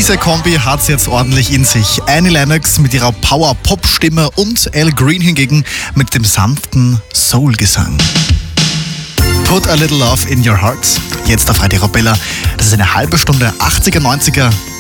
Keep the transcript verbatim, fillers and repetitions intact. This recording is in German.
Diese Kombi hat's jetzt ordentlich in sich. Annie Lennox mit ihrer Power-Pop-Stimme und Al Green hingegen mit dem sanften Soul-Gesang. Put a Little Love in Your Heart. Jetzt auf Radio Arabella. Das ist eine halbe Stunde achtziger, neunziger